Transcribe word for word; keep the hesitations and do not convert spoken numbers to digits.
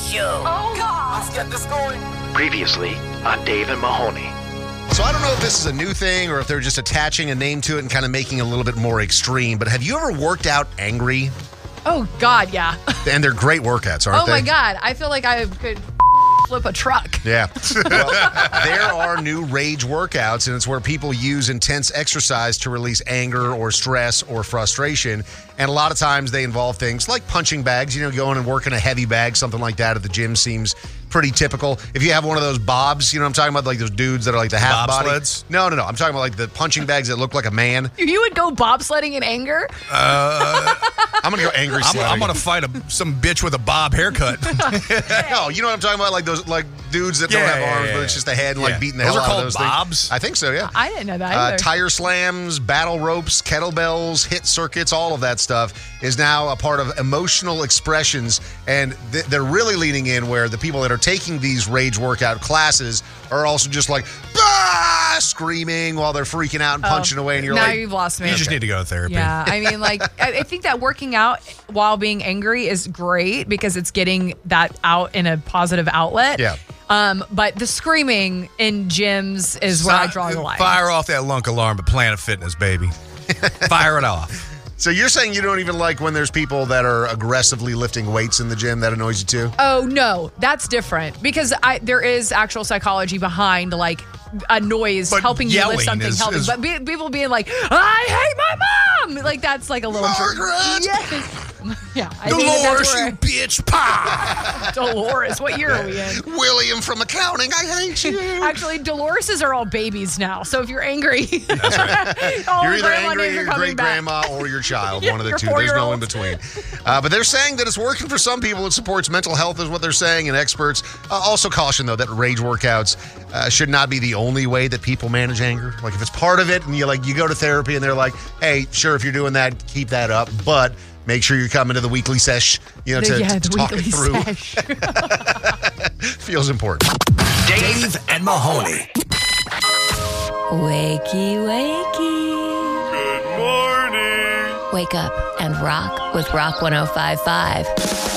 you. Oh, God. Let's get this going. Previously on Dave and Mahoney. So I don't know if this is a new thing or if they're just attaching a name to it and kind of making it a little bit more extreme, but have you ever worked out angry? Oh, God, yeah. And they're great workouts, aren't oh, they? my God. I feel like I could flip a truck. Yeah. Well, there are new rage workouts, and it's where people use intense exercise to release anger or stress or frustration. And a lot of times they involve things like punching bags, you know, going and working a heavy bag, something like that at the gym seems pretty typical. If you have one of those bobs, you know what I'm talking about? Like those dudes that are like the half body. Bobsleds? No, no, no. I'm talking about like the punching bags that look like a man. You would go bobsledding in anger? Uh, I'm going to go angry I'm, sledding. I'm going to fight a, some bitch with a bob haircut. No, you know what I'm talking about? Like those like dudes that Yeah, don't have yeah, arms, yeah, but it's yeah. just a head and like Yeah. beating the Those hell are out of called those bobs? things. I think so, yeah. I didn't know that Uh, either. tire slams, battle ropes, kettlebells, hit circuits, all of that stuff is now a part of emotional expressions. And th- they're really leaning in where the people that are taking these rage workout classes are also just like, bah! Screaming while they're freaking out and Oh, punching away. And you're now like, you've lost me. You just need to go to therapy. Yeah, I mean, like, I, I think that working out while being angry is great because it's getting that out in a positive outlet. Yeah. Um, but the screaming in gyms is where I draw the line. Fire off that lunk alarm at Planet Fitness, baby. Fire it off. so you're saying you don't even like when there's people that are aggressively lifting weights in the gym? That annoys you too? Oh, no, that's different because I there is actual psychology behind like a noise But helping you yelling lift something, is- helping. is- But be, people being like, I hate my mom. Like that's like a little. Margaret! Yes. Yeah. I think that Dolores, that's you where bitch. Pa! Dolores. What year are we in? William from accounting, I hate you. Actually, Doloreses are all babies now. So if you're angry, that's right. all You're the either grandma angry or names are your coming great back. grandma or your child, Yeah, one of the your two. There's no in four-year-old. between. Uh, but they're saying that it's working for some people. It supports mental health, is what they're saying, and experts uh, also caution, though, that rage workouts uh, should not be the only way that people manage anger. Like if it's part of it, and you like you go to therapy, and they're like, "Hey, sure, if you're doing that, keep that up, but." Make sure you're coming to the weekly sesh, you know, to, yeah, to the talk weekly it through. sesh. Feels important. Dave and Mahoney. Wakey, wakey. Good morning. Wake up and rock with Rock one oh five point five.